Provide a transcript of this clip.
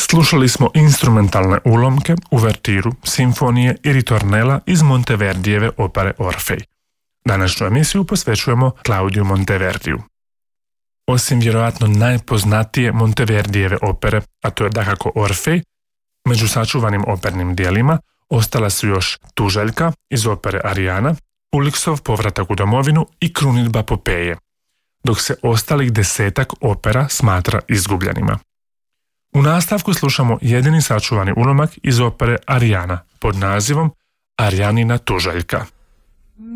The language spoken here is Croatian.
Slušali smo instrumentalne ulomke, uvertiru, simfonije i ritornela iz Monteverdijeve opere Orfej. Današnju emisiju posvećujemo Claudiu Monteverdiju. Osim vjerojatno najpoznatije Monteverdijeve opere, a to je dakako Orfej, među sačuvanim opernim dijelima ostala su još Tuželjka iz opere Arijana, Uliksov povratak u domovinu i Krunidba Popeje, dok se ostalih 10 opera smatra izgubljenima. U nastavku slušamo jedini sačuvani ulomak iz opere Arijana pod nazivom Arijanina Tuželjka.